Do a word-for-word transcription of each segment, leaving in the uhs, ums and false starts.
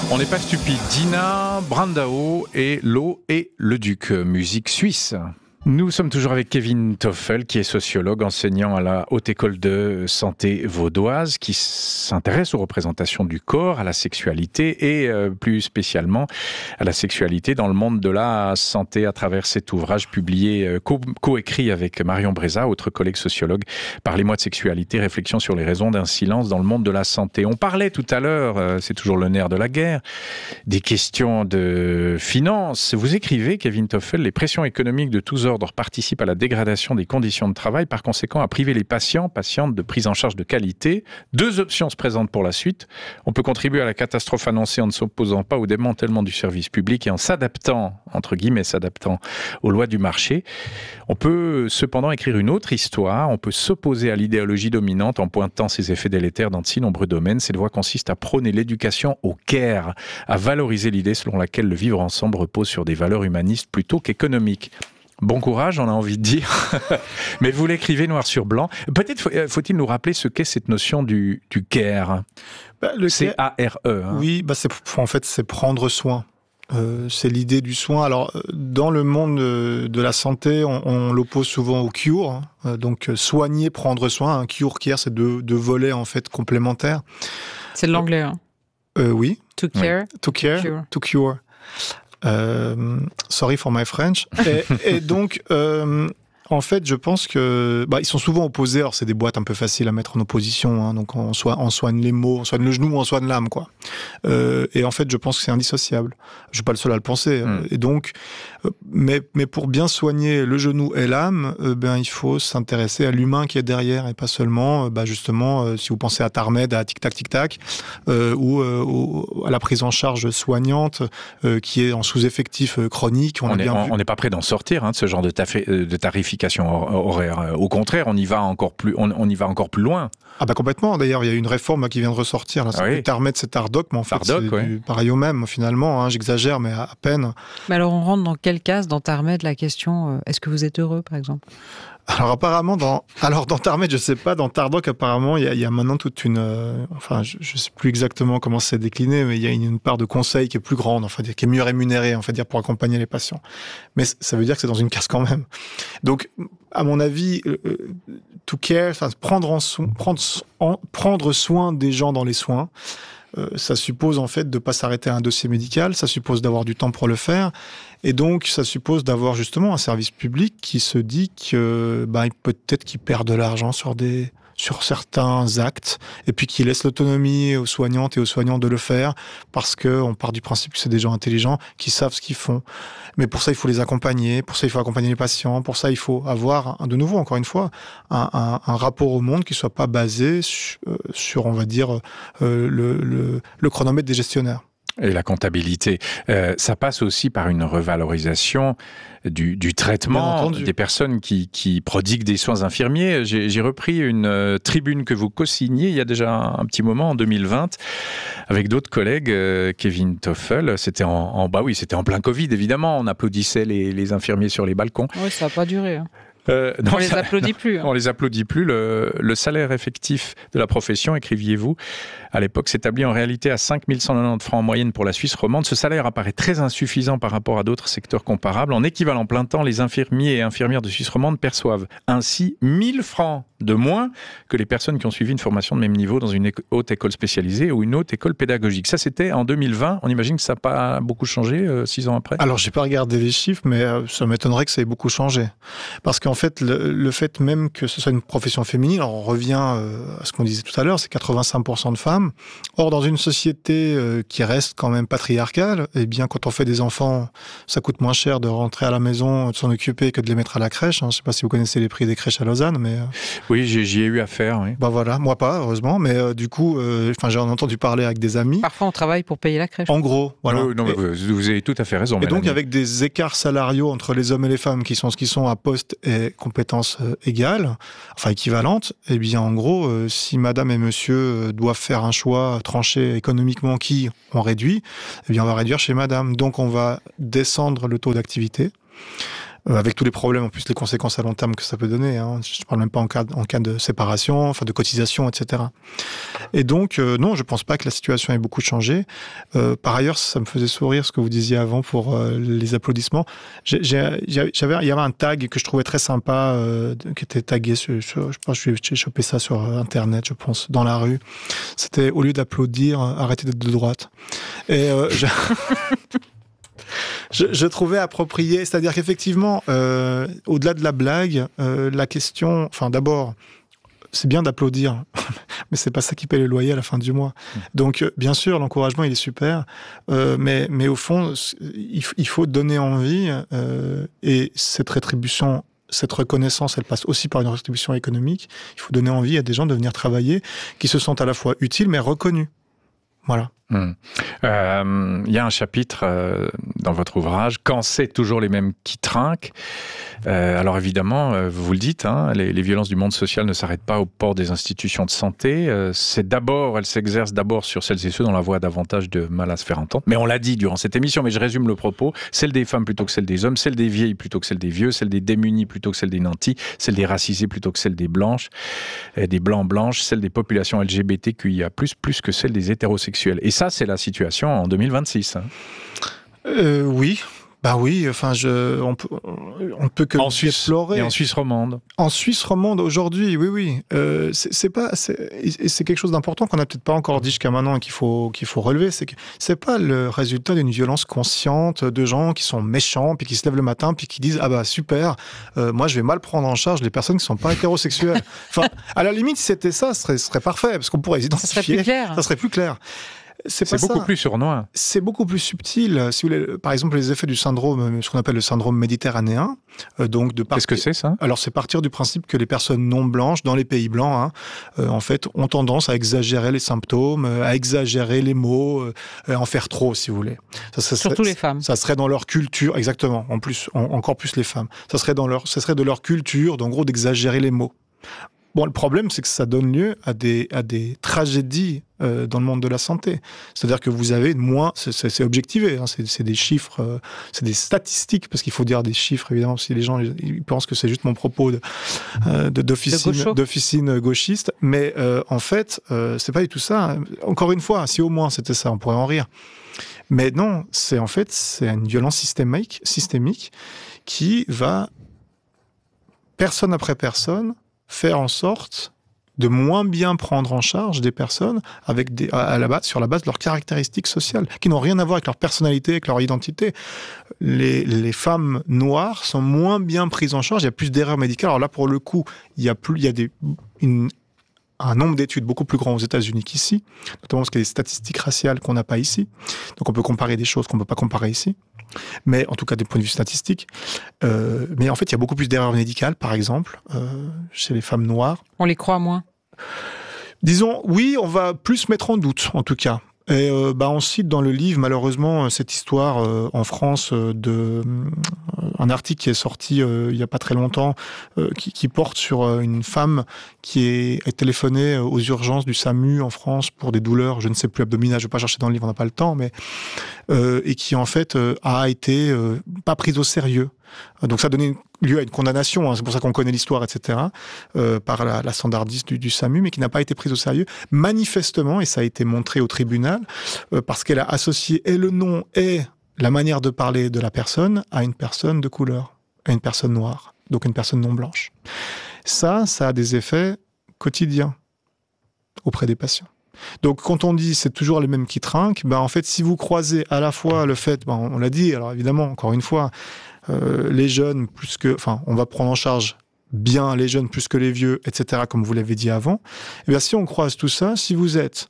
On n'est pas stupide. Dina Brandao et L'eau et le Duc, musique suisse. Nous sommes toujours avec Kevin Toffel, qui est sociologue, enseignant à la Haute École de Santé Vaudoise, qui s'intéresse aux représentations du corps, à la sexualité et euh, plus spécialement à la sexualité dans le monde de la santé à travers cet ouvrage publié, euh, co- coécrit avec Marion Breza, autre collègue sociologue. Parlez-moi de sexualité, réflexion sur les raisons d'un silence dans le monde de la santé. On parlait tout à l'heure, euh, c'est toujours le nerf de la guerre, des questions de finances. Vous écrivez, Kevin Toffel, les pressions économiques de tous ordres participe à la dégradation des conditions de travail, par conséquent à priver les patients, patientes de prise en charge de qualité. Deux options se présentent pour la suite. On peut contribuer à la catastrophe annoncée en ne s'opposant pas au démantèlement du service public et en s'adaptant, entre guillemets, s'adaptant aux lois du marché. On peut cependant écrire une autre histoire. On peut s'opposer à l'idéologie dominante en pointant ses effets délétères dans de si nombreux domaines. Cette voie consiste à prôner l'éducation au care, à valoriser l'idée selon laquelle le vivre ensemble repose sur des valeurs humanistes plutôt qu'économiques. Bon courage, on a envie de dire. Mais vous l'écrivez noir sur blanc. Peut-être faut-il nous rappeler ce qu'est cette notion du, du care. Bah, le C A R E. Hein. Oui, bah c'est, en fait, c'est prendre soin. Euh, c'est l'idée du soin. Alors, dans le monde de la santé, on, on l'oppose souvent au cure. Hein. Donc, soigner, prendre soin. Un cure, care, c'est deux, deux volets en fait complémentaires. C'est de l'anglais. Hein. Euh, oui. To care. Oui. To care. Cure. To cure. Euh, sorry for my French. Et, et donc, euh, en fait, je pense que bah, ils sont souvent opposés. Alors, c'est des boîtes un peu faciles à mettre en opposition. Hein, donc, on, soigne, on soigne les mots, on soigne le genou, on soigne l'âme, quoi. Euh, et en fait, je pense que c'est indissociable. Je suis pas le seul à le penser. Mm. Et donc, euh, mais mais pour bien soigner le genou et l'âme, euh, ben il faut s'intéresser à l'humain qui est derrière et pas seulement, euh, bah, justement, euh, si vous pensez à Tarmed, à Tic Tac Tic Tac, euh, ou euh, au, à la prise en charge soignante euh, qui est en sous-effectif euh, chronique. On n'est pas prêt d'en sortir hein, de ce genre de, tafé, de tarification horaire. Au contraire, on y va encore plus, on, on y va encore plus loin. Ah bah complètement. D'ailleurs, il y a une réforme qui vient de ressortir. Là, c'est oui. Tarmed, c'est Tardoc, mais en fait, Tardoc, c'est ouais. du, pareil au même finalement. Hein, j'exagère, mais à, à peine. Mais alors, on rentre dans quelle case dans Tarmed la question euh, est-ce que vous êtes heureux, par exemple? Alors apparemment, dans alors dans Tarmed, je sais pas, dans Tardoc, apparemment, il y a, il y a maintenant toute une, euh, enfin, je, je sais plus exactement comment c'est décliné, mais il y a une, une part de conseil qui est plus grande, enfin, qui est mieux rémunérée, en fait, dire pour accompagner les patients. Mais ça veut dire que c'est dans une case quand même. Donc, à mon avis, euh, to care, enfin, prendre en so- prendre en, prendre soin des gens dans les soins. Euh, ça suppose en fait de pas s'arrêter à un dossier médical, ça suppose d'avoir du temps pour le faire, et donc ça suppose d'avoir justement un service public qui se dit que bah, peut-être qu'il perd de l'argent sur des sur certains actes, et puis qui laisse l'autonomie aux soignantes et aux soignants de le faire, parce que on part du principe que c'est des gens intelligents qui savent ce qu'ils font. Mais pour ça, il faut les accompagner, pour ça, il faut accompagner les patients, pour ça, il faut avoir, de nouveau, encore une fois, un, un, un rapport au monde qui soit pas basé sur, sur on va dire, euh, le, le, le chronomètre des gestionnaires. Et la comptabilité, euh, ça passe aussi par une revalorisation du, du traitement des personnes qui, qui prodiguent des soins infirmiers. J'ai, j'ai repris une euh, tribune que vous co-signez il y a déjà un, un petit moment, en deux mille vingt, avec d'autres collègues, euh, Kevin Toffel. C'était en, en, bah oui, c'était en plein Covid, évidemment. On applaudissait les, les infirmiers sur les balcons. Oui, ça n'a pas duré. Hein. Euh, non, on les ça, applaudit non, plus. Hein. On les applaudit plus. Le, le salaire effectif de la profession, écriviez-vous, à l'époque s'établit en réalité à cinq mille cent quatre-vingt-dix francs en moyenne pour la Suisse romande. Ce salaire apparaît très insuffisant par rapport à d'autres secteurs comparables. En équivalent plein temps, les infirmiers et infirmières de Suisse romande perçoivent ainsi mille francs de moins que les personnes qui ont suivi une formation de même niveau dans une éco- haute école spécialisée ou une haute école pédagogique. Ça, c'était en deux mille vingt. On imagine que ça n'a pas beaucoup changé euh, six ans après. Alors, j'ai pas regardé les chiffres, mais euh, ça m'étonnerait que ça ait beaucoup changé. Parce qu'en fait, le, le fait même que ce soit une profession féminine, alors on revient euh, à ce qu'on disait tout à l'heure, c'est quatre-vingt-cinq pour cent de femmes. Or, dans une société euh, qui reste quand même patriarcale, eh bien, quand on fait des enfants, ça coûte moins cher de rentrer à la maison, de s'en occuper que de les mettre à la crèche. Hein. Je sais pas si vous connaissez les prix des crèches à Lausanne, mais... Euh... Oui, j'y, j'y ai eu affaire, oui. Bah voilà, moi pas, heureusement, mais euh, du coup, euh, j'en ai entendu parler avec des amis. Parfois, on travaille pour payer la crèche. En gros, voilà. Euh, non, mais et, vous, vous avez tout à fait raison. Et Mélanie. donc, avec des écarts salariaux entre les hommes et les femmes qui sont ce qu'ils sont à poste et compétences euh, égales, enfin équivalentes, eh bien, en gros, euh, si madame et monsieur euh, doivent faire un choix tranché économiquement qui on réduit, eh bien, on va réduire chez madame. Donc, on va descendre le taux d'activité. euh, avec tous les problèmes, en plus les conséquences à long terme que ça peut donner. Hein. Je ne parle même pas en cas, en cas de séparation, enfin de cotisation, et cetera. Et donc, euh, non, je ne pense pas que la situation ait beaucoup changé. Euh, par ailleurs, ça me faisait sourire ce que vous disiez avant pour euh, les applaudissements. J'ai, j'ai, j'avais, il y avait un tag que je trouvais très sympa, euh, qui était tagué, sur, sur, je pense que j'ai chopé ça sur Internet, je pense, dans la rue. C'était, au lieu d'applaudir, arrêtez d'être de droite. Et euh, je... Je, je trouvais approprié, c'est-à-dire qu'effectivement, euh, au-delà de la blague, euh, la question, enfin d'abord, c'est bien d'applaudir, mais c'est pas ça qui paie le loyer à la fin du mois. Mmh. Donc, euh, bien sûr, l'encouragement, il est super, euh, mais, mais au fond, il, il faut donner envie, euh, et cette rétribution, cette reconnaissance, elle passe aussi par une rétribution économique. Il faut donner envie à des gens de venir travailler, qui se sentent à la fois utiles, mais reconnus. Voilà. Il mmh. euh, y a un chapitre euh, dans votre ouvrage, quand c'est toujours les mêmes qui trinquent. Euh, alors évidemment, euh, vous le dites, hein, les, les violences du monde social ne s'arrêtent pas aux portes des institutions de santé. Euh, c'est d'abord, elles s'exercent d'abord sur celles et ceux dont la voix a davantage de mal à se faire entendre. Mais on l'a dit durant cette émission, mais je résume le propos. Celle des femmes plutôt que celle des hommes, celle des vieilles plutôt que celle des vieux, celle des démunis plutôt que celle des nantis, celle des racisés plutôt que celle des blanches, euh, des blancs blanches, celle des populations L G B T Q I A plus, plus que celle des hétérosexuels. Et ça, c'est la situation en deux mille vingt-six. Hein. Euh, oui. Bah oui, enfin, je, on peut, on peut que en Suisse explorer. Et en Suisse romande. En Suisse romande aujourd'hui, oui, oui. Euh, c'est, c'est pas, c'est, c'est quelque chose d'important qu'on n'a peut-être pas encore dit jusqu'à maintenant et qu'il faut, qu'il faut relever, c'est que c'est pas le résultat d'une violence consciente de gens qui sont méchants puis qui se lèvent le matin puis qui disent ah bah super, euh, moi je vais mal prendre en charge les personnes qui sont pas hétérosexuelles. Enfin, à la limite, si c'était ça, ce serait, ce serait parfait parce qu'on pourrait les identifier. Ça serait plus clair. Ça serait plus clair. C'est, c'est beaucoup ça. Plus sournois. C'est beaucoup plus subtil. Si vous voulez, par exemple, les effets du syndrome, ce qu'on appelle le syndrome méditerranéen. Euh, donc de partir... Qu'est-ce que c'est ça ? Alors c'est partir du principe que les personnes non blanches dans les pays blancs, hein, euh, en fait, ont tendance à exagérer les symptômes, à exagérer les mots, euh, à en faire trop, si vous voulez. Ça, ça Surtout serait, les femmes. Ça serait dans leur culture, exactement. En plus, en, encore plus les femmes. Ça serait dans leur, ça serait de leur culture, d'en gros, d'exagérer les mots. Bon, le problème, c'est que ça donne lieu à des, à des tragédies euh, dans le monde de la santé. C'est-à-dire que vous avez moins... C'est, c'est, c'est objectivé, hein, c'est, c'est des chiffres, euh, c'est des statistiques, parce qu'il faut dire des chiffres, évidemment, si les gens ils pensent que c'est juste mon propos de, euh, de, d'officine, d'officine gauchiste. Mais euh, en fait, euh, c'est pas du tout ça. Encore une fois, si au moins c'était ça, on pourrait en rire. Mais non, c'est en fait, c'est une violence systémique, systémique qui va, personne après personne, faire en sorte de moins bien prendre en charge des personnes avec des, à la base, sur la base de leurs caractéristiques sociales, qui n'ont rien à voir avec leur personnalité, avec leur identité. Les, les femmes noires sont moins bien prises en charge, il y a plus d'erreurs médicales. Alors là, pour le coup, il y a, plus, il y a des, une, un nombre d'études beaucoup plus grand aux États-Unis qu'ici, notamment parce qu'il y a des statistiques raciales qu'on n'a pas ici. Donc on peut comparer des choses qu'on ne peut pas comparer ici. Mais en tout cas, du point de vue statistique. Euh, mais en fait, il y a beaucoup plus d'erreurs médicales, par exemple, euh, chez les femmes noires. On les croit moins. Disons, oui, on va plus mettre en doute, en tout cas. Et euh, bah, on cite dans le livre, malheureusement, cette histoire euh, en France euh, de euh, un article qui est sorti euh, il y a pas très longtemps, euh, qui, qui porte sur euh, une femme qui est, est téléphonée aux urgences du SAMU en France pour des douleurs, je ne sais plus, abdominales, je ne vais pas chercher dans le livre, on n'a pas le temps, mais euh, et qui en fait euh, a été euh, pas prise au sérieux. Donc ça a donné lieu à une condamnation, hein, c'est pour ça qu'on connaît l'histoire, et cetera, euh, par la, la standardiste du, du SAMU, mais qui n'a pas été prise au sérieux, manifestement, et ça a été montré au tribunal, euh, parce qu'elle a associé et le nom et la manière de parler de la personne à une personne de couleur, à une personne noire, donc une personne non blanche. Ça, ça a des effets quotidiens auprès des patients. Donc, quand on dit c'est toujours les mêmes qui trinquent, ben, en fait, si vous croisez à la fois le fait, ben, on l'a dit, alors évidemment, encore une fois, euh, les jeunes plus que, enfin, on va prendre en charge bien les jeunes plus que les vieux, et cetera, comme vous l'avez dit avant. Et bien, si on croise tout ça, si vous êtes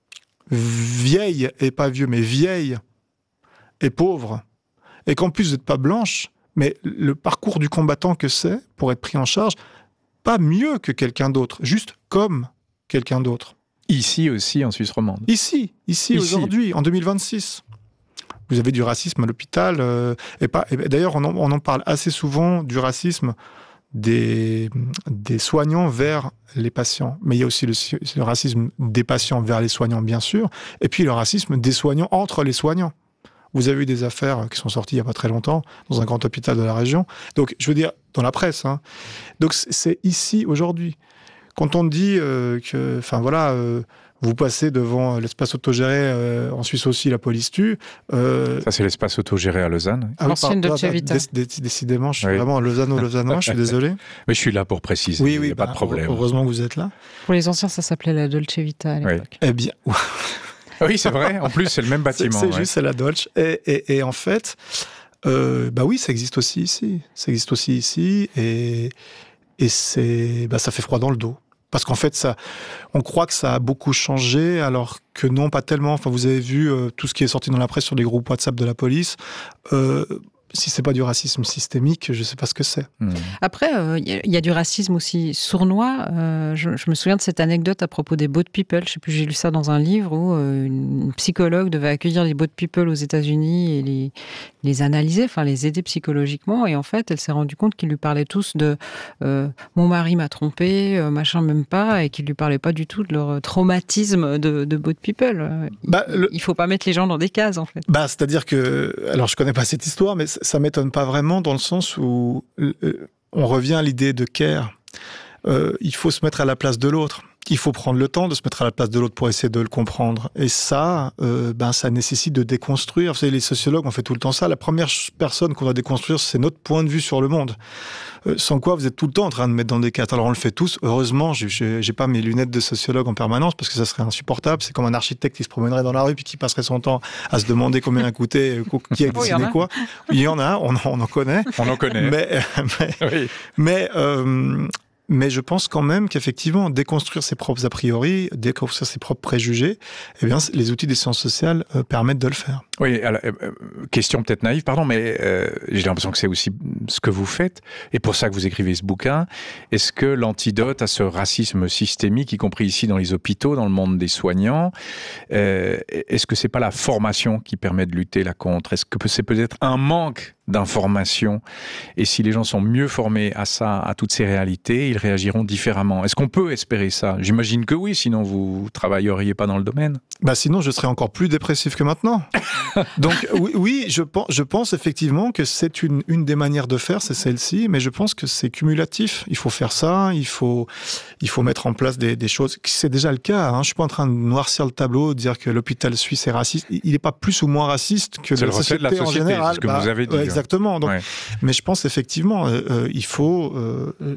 vieille et pas vieux, mais vieille et pauvre, et qu'en plus vous n'êtes pas blanche, mais le parcours du combattant que c'est pour être pris en charge, pas mieux que quelqu'un d'autre, juste comme quelqu'un d'autre. Ici aussi, en Suisse romande. Ici, ici, ici. Aujourd'hui, en deux mille vingt-six. Vous avez du racisme à l'hôpital. Euh, et pas, et d'ailleurs, on en, on en parle assez souvent du racisme des, des soignants vers les patients. Mais il y a aussi le, le racisme des patients vers les soignants, bien sûr. Et puis le racisme des soignants entre les soignants. Vous avez eu des affaires qui sont sorties il n'y a pas très longtemps, dans un grand hôpital de la région. Donc, je veux dire, dans la presse. Hein. Donc, c'est ici, aujourd'hui. Quand on dit euh, que, enfin voilà, euh, vous passez devant l'espace autogéré, euh, en Suisse aussi, la police tue. Euh... Ça, c'est l'espace autogéré à Lausanne. Ah, Ancienne Dolce Vita. Dé- dé- décidément, je suis oui. vraiment lausanno-lausannois, je suis désolé. Mais je suis là pour préciser, oui, oui, il n'y a bah, pas de problème. Heureusement que vous êtes là. Pour les anciens, ça s'appelait la Dolce Vita à l'époque. Oui. Eh bien... oui, c'est vrai, en plus, c'est le même bâtiment. C'est, c'est ouais. juste, c'est la Dolce. Et, et, et en fait, euh, bah oui, ça existe aussi ici. Ça existe aussi ici, et, et c'est, bah, ça fait froid dans le dos. Parce qu'en fait, ça, on croit que ça a beaucoup changé, alors que non, pas tellement. Enfin, vous avez vu euh, tout ce qui est sorti dans la presse sur les groupes WhatsApp de la police. Euh, si c'est pas du racisme systémique, je sais pas ce que c'est. Mmh. Après, il euh, y, y a du racisme aussi sournois. Euh, je, je me souviens de cette anecdote à propos des boat people. Je sais plus, j'ai lu ça dans un livre où euh, une psychologue devait accueillir les boat people aux États-Unis et les, les analyser, enfin les aider psychologiquement. Et en fait, elle s'est rendue compte qu'ils lui parlaient tous de euh, mon mari m'a trompé, euh, machin même pas, et qu'ils lui parlaient pas du tout de leur traumatisme de, de boat people. Bah, il, le... il faut pas mettre les gens dans des cases, en fait. Bah, c'est-à-dire que, alors je connais pas cette histoire, mais ça m'étonne pas vraiment dans le sens où euh, on revient à l'idée de care. Euh, il faut se mettre à la place de l'autre. Il faut prendre le temps de se mettre à la place de l'autre pour essayer de le comprendre. Et ça, euh, ben, ça nécessite de déconstruire. Vous savez, les sociologues, on fait tout le temps ça. La première personne qu'on va déconstruire, c'est notre point de vue sur le monde. Euh, sans quoi, vous êtes tout le temps en train de mettre dans des cases. Alors, on le fait tous. Heureusement, j'ai, j'ai pas mes lunettes de sociologue en permanence parce que ça serait insupportable. C'est comme un architecte qui se promènerait dans la rue puis qui passerait son temps à se demander combien a coûté, qui a dessiné quoi. Il y en a, on, on en connaît. On en connaît. Mais, mais, oui. mais euh, Mais je pense quand même qu'effectivement, déconstruire ses propres a priori, déconstruire ses propres préjugés, eh bien, les outils des sciences sociales euh, permettent de le faire. Oui, alors, euh, question peut-être naïve, pardon, mais euh, j'ai l'impression que c'est aussi ce que vous faites, et pour ça que vous écrivez ce bouquin. Est-ce que l'antidote à ce racisme systémique, y compris ici dans les hôpitaux, dans le monde des soignants, euh, est-ce que c'est pas la formation qui permet de lutter là contre ? Est-ce que c'est peut-être un manque d'information ? Et si les gens sont mieux formés à ça, à toutes ces réalités, ils réagiront différemment. Est-ce qu'on peut espérer ça ? J'imagine que oui, sinon vous travailleriez pas dans le domaine. Bah sinon, je serais encore plus dépressif que maintenant. Donc oui, oui, je pense, je pense effectivement que c'est une, une des manières de faire, c'est celle-ci, mais je pense que c'est cumulatif. Il faut faire ça, il faut, il faut mettre en place des, des choses. C'est déjà le cas. Hein. Je suis pas en train de noircir le tableau, de dire que l'hôpital suisse est raciste. Il n'est pas plus ou moins raciste que c'est la le reflet société, de la société en général. C'est ce que bah, vous avez dit. Ouais, exactement. Donc, ouais. Mais je pense effectivement, euh, euh, il faut. Euh, euh,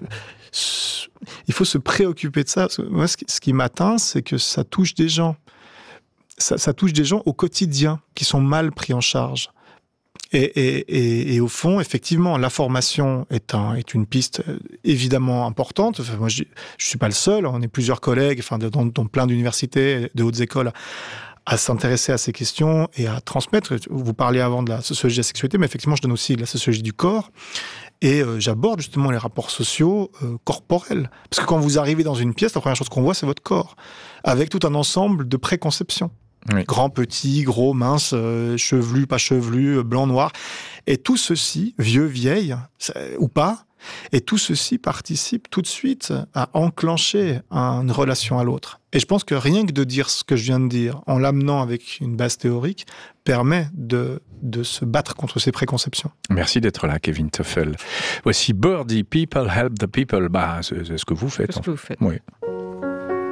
il faut se préoccuper de ça. Parce que moi, ce qui, ce qui m'atteint, c'est que ça touche des gens. Ça, ça touche des gens au quotidien qui sont mal pris en charge. Et, et, et, et au fond, effectivement, la formation est, un, est une piste évidemment importante. Enfin, moi, je ne suis pas le seul. On est plusieurs collègues, enfin, dans, dans plein d'universités, de hautes écoles, à s'intéresser à ces questions et à transmettre. Vous parliez avant de la sociologie de la sexualité, mais effectivement, je donne aussi de la sociologie du corps. Et euh, j'aborde justement les rapports sociaux euh, corporels. Parce que quand vous arrivez dans une pièce, la première chose qu'on voit, c'est votre corps, avec tout un ensemble de préconceptions. Oui. Grand, petit, gros, mince, euh, chevelu, pas chevelu, blanc, noir. Et tout ceci, vieux, vieille, ou pas, et tout ceci participe tout de suite à enclencher une relation à l'autre. Et je pense que rien que de dire ce que je viens de dire, en l'amenant avec une base théorique, permet de, de se battre contre ces préconceptions. Merci d'être là, Kevin Toeffel. Voici Birdie, People Help the People. Bah, c'est, c'est ce que vous faites. C'est ce que vous faites. Oui.